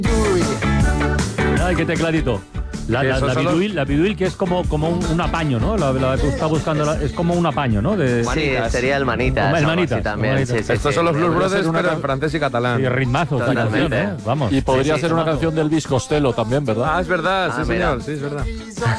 Ay, qué tecladito. La biduil, que es como un apaño, ¿no? La que está buscando es como un apaño, ¿no? Sí, sería el Manitas. El Manitas también. Sí, Estos son los Blues Brothers, pero en francés y catalán. Y ritmazo esta canción, ¿eh? Vamos. Y podría ser una canción del Elvis Costello también, ¿verdad? Es verdad, sí, señor, sí, es verdad.